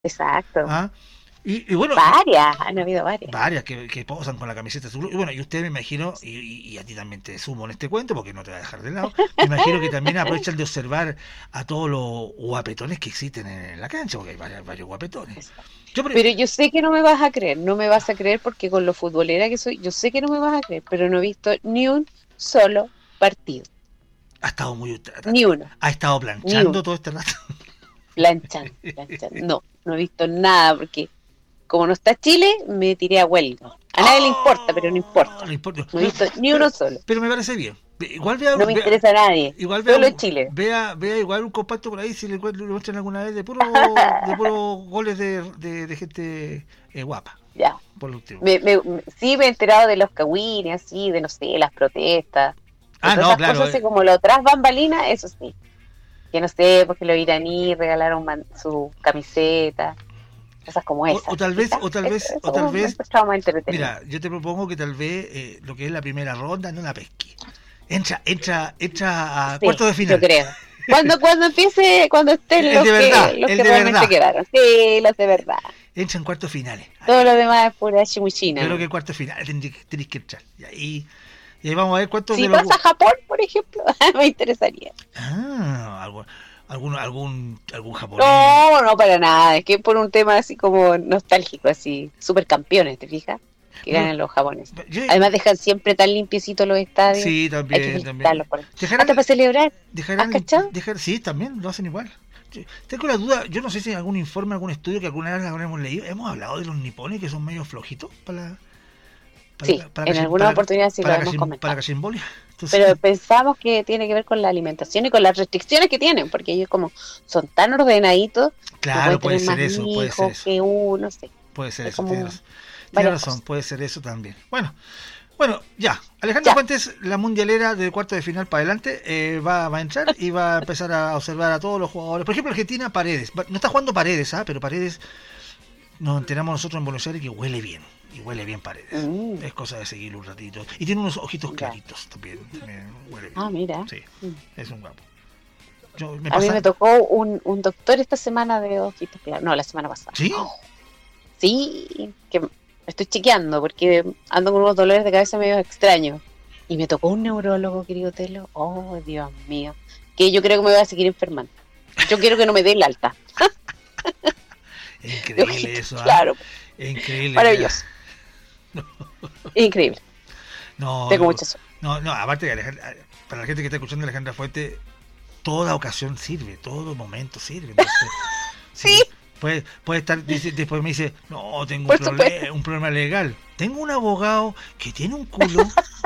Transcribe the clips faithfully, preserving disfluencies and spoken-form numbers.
exacto. ¿Ah? Y, y bueno, Varias, han habido varias. varias que, que posan con la camiseta de su club. Y bueno, y usted me imagino, y, y, y a ti también te sumo en este cuento, porque no te voy a dejar de lado, me imagino que también aprovechan de observar a todos los guapetones que existen en la cancha, porque hay varios, varios guapetones. Yo pre- Pero yo sé que no me vas a creer, no me vas a creer porque con lo futbolera que soy, yo sé que no me vas a creer, pero no he visto ni un solo partido, ha estado muy... ni uno, Ha estado ni uno, planchando todo este rato. planchan, planchan. No, no he visto nada porque como no está Chile, me tiré a huelga. A nadie le importa, pero no Oh, importa. no importa. No he Pero, visto ni pero, uno solo. pero me parece bien. Igual vea, No me vea, interesa a nadie, igual vea, solo un- Chile. vea, vea igual un compacto por ahí si le, encuentro- le muestran alguna vez de puro, de puro goles de, de, de gente eh, guapa. Ya. Por último. Me, me, me- sí me he enterado de los cagüines, así, de no sé, las protestas, de Ah, todas no, esas claro. cosas así eh, como lo tras bambalinas, eso sí. Que no sé, porque los iraníes regalaron man- su camiseta, cosas como O, o esas, tal vez, ¿fijas? o tal Eso, vez, o eso tal como me vez, encontraba más entretenido. mira, yo te propongo que tal vez eh, lo que es la primera ronda no la pesque. Entra, entra, entra a Sí, cuartos de yo final. creo. Cuando, cuando empiece, cuando estén El los de que, verdad, los el que de realmente verdad. quedaron. Sí, los de verdad. Entra en cuartos finales. Todo lo Ahí, demás es pura yo chimuchina, creo que ¿no? en cuartos finales tenéis tenéis que entrar. Y ahí, y ahí vamos a ver cuántos de Si los... pasa a Japón, por ejemplo, me interesaría. Ah, algún, algún, algún, algún japonés. No, no para nada. Es que por un tema así como nostálgico, así, supercampeones, ¿te fijas? Que Pero, ganan los japoneses. yo, Además dejan siempre tan limpiecitos los estadios. sí, Hay que también, también. felicitarlos por eso. Hasta Dejarán, para celebrar. ¿Has dejarán, lim- cachado? dejar, sí, también lo hacen igual. Yo- Tengo la duda, yo no sé si en algún informe, algún estudio que alguna vez habremos leído, hemos hablado de los nipones que son medio flojitos para la, para Sí, la, para la, en cachim- alguna para la, oportunidad sí lo para la, hemos cachim- para la comentado. cachimbolia. Pero Entonces, pensamos que tiene que ver con la alimentación y con las restricciones que tienen, porque ellos como son tan ordenaditos, no claro, pueden puede tener ser más eso, puede ser hijos eso. que uno, no sé. Puede ser Hay eso, tiene como razón. Tiene varias razón, cosas. puede ser eso también. Bueno, bueno, ya. Alejandra Ya, Fuentes, la mundialera de cuarto de final para adelante, eh, va, va a entrar y va a empezar a observar a todos los jugadores. Por ejemplo, Argentina, Paredes. Va- No está jugando Paredes, ¿ah? Pero Paredes, nos enteramos nosotros en Buenos Aires que huele bien. Y huele bien Paredes. mm, Es cosa de seguirlo un ratito. Y tiene unos ojitos ya. claritos también. también huele bien. Ah, mira. Sí, Mm. es un guapo. Yo, me A mí me pasa. tocó un, un doctor esta semana de ojitos claros. No, la semana pasada. ¿Sí? Oh, sí, que me estoy chequeando porque ando con unos dolores de cabeza medio extraños. Y me tocó un neurólogo, querido Telo. Oh, Dios mío. Que yo creo que me voy a seguir enfermando. Yo quiero que no me dé el alta Es de increíble ojitos eso, ¿ah? claros. Es increíble. Maravilloso. Increíble. No, Tengo no, mucha suerte. no, no, aparte que Alejandra, para la gente que está escuchando a Alejandra Fuente, toda ocasión sirve, todo momento sirve. Entonces, Sí, sí, puede, puede estar, dice, después me dice, no, tengo un, por proble- supuesto. un problema legal. Tengo un abogado que tiene un culo.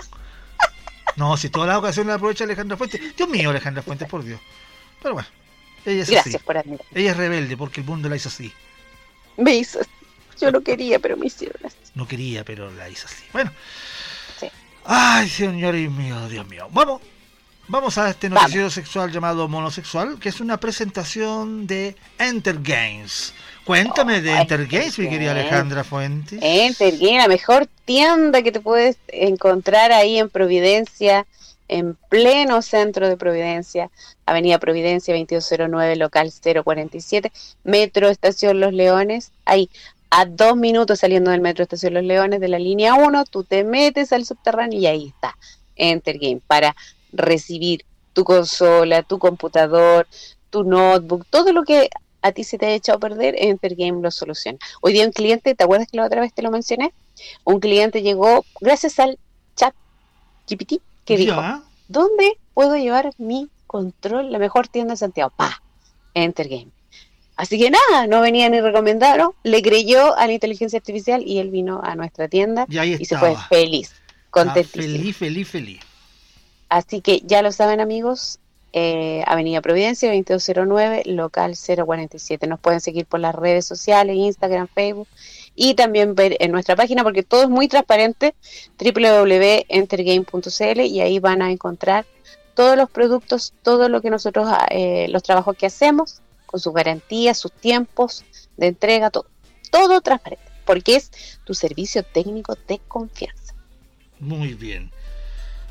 No, si toda la ocasión la aprovecha Alejandra Fuente. Dios mío, Alejandra Fuente, por Dios. Pero bueno, ella es así. Gracias por admitir. Ella es rebelde porque el mundo la hizo así. Me hizo así. Yo no quería, pero me hicieron así. No quería, pero la hizo así. Bueno. Sí. Ay, señores mío, Dios mío. Vamos, vamos a este Vamos. noticiero sexual llamado Monosexual, que es una presentación de Enter Games. Cuéntame de Oh, Enter Games, mi querida Enter Alejandra Fuentes. Enter Game, la mejor tienda que te puedes encontrar ahí en Providencia, en pleno centro de Providencia, Avenida Providencia veintidós cero nueve, local cero cuarenta y siete, Metro Estación Los Leones, ahí a dos minutos saliendo del Metro Estación Los Leones de la línea uno, tú te metes al subterráneo y ahí está, Enter Game, para recibir tu consola, tu computador, tu notebook, todo lo que a ti se te ha echado a perder, Enter Game lo soluciona. Hoy día un cliente, ¿te acuerdas que la otra vez te lo mencioné? Un cliente llegó gracias al chat G P T que dijo, Ya. ¿dónde puedo llevar mi control? La mejor tienda de Santiago. ¡Pah! Enter Game. Así que nada, no venía ni recomendado, le creyó a la inteligencia artificial y él vino a nuestra tienda Y ahí y se fue estaba. feliz, Estaba contentísimo. feliz, feliz, feliz. Así que ya lo saben, amigos, eh, Avenida Providencia veintidós cero nueve, local cero cuarenta y siete. Nos pueden seguir por las redes sociales, Instagram, Facebook, y también ver en nuestra página, porque todo es muy transparente, doble u doble u doble u punto entergame punto c l, y ahí van a encontrar todos los productos, todo lo que nosotros, eh, los trabajos que hacemos, con sus garantías, sus tiempos de entrega, todo, todo transparente, porque es tu servicio técnico de confianza. Muy bien.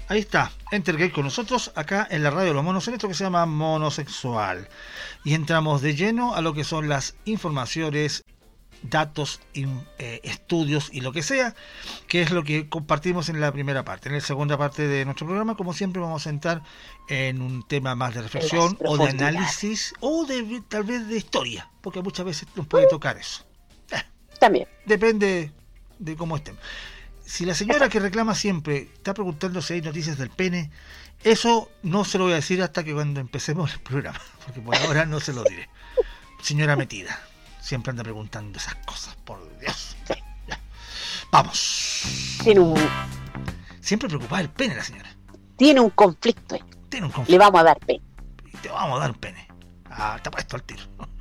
Ahí está, Entergate con nosotros acá en la radio de los monos, en esto que se llama Monosexual. Y entramos de lleno a lo que son las informaciones, datos, in, eh, estudios y lo que sea, que es lo que compartimos en la primera parte. En la segunda parte de nuestro programa, como siempre, vamos a entrar en un tema más de reflexión o de análisis o de tal vez de historia, porque muchas veces nos puede tocar eso. Eh, También. Depende de cómo estén. Si la señora que reclama siempre está preguntando si hay noticias del pene, eso no se lo voy a decir hasta que cuando empecemos el programa, porque por ahora no se lo diré. Señora metida, siempre anda preguntando esas cosas, por Dios. Ya. Vamos. Tiene un, Siempre preocupada el pene la señora. tiene un conflicto ahí. Tiene un conflicto. Le vamos a dar pene. Te vamos a dar un pene. Ah, está puesto al tiro.